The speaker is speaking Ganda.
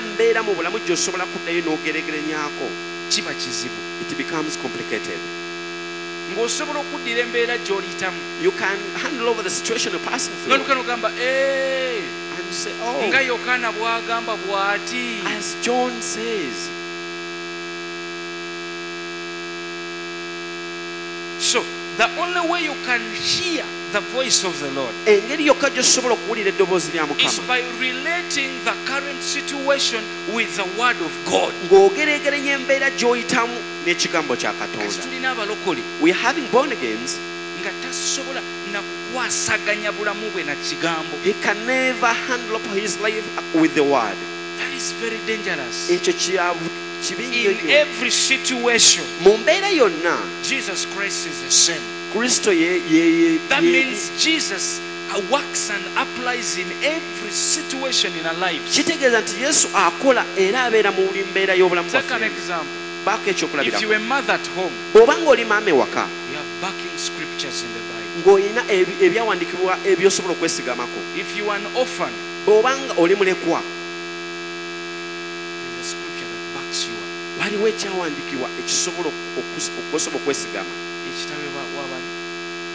mbeera mu bulamu gy'osobola kuddayo n'ogeregeranyaako kiba kizibu. it becomes complicated. Ng'osobola okuddira embeera gy'oliyitamu You can handle over the situation you're passing nga through lukano ogamba and you say, oh, nga Yokaana bw'agamba bw'ati. as John says. So the only way you can hear the voice of the Lord Engeri yokka gy'osobola okuwulira eddoboozi lya is Mukama by relating the current situation with the word of God. ng'ogeregeranya embeera gy'oyitamu n'ekigambo kya Kasi Katonda. tulina abalokole We are having born agains. nga tasobola na kukwasaganya bulamu bwe na kigambo. He can never handle up his life with the word. That is very dangerous. Ekyo kibi In nnyo. every situation, Mu mbeera yonna Jesus Christ is the same. Kristo That means Jesus works and applies in every situation in our lives. kitegeeza nti Yesu akola era abeera mu buli mbeera y'obulamu Take an bwaffe. example. Baako If ekyokulabirako. you are a mother at home, Bw'oba ng'oli maama ewaka you have backing scriptures in the Bible. ng'olina ebyawandiikibwa ebyosobola okwesigamako. If you are an orphan, Bw'oba nga oli mulekwa, there's a scripture that backs you up. waliwo ekyawandiikibwa ekisobola okusobola okwesigama.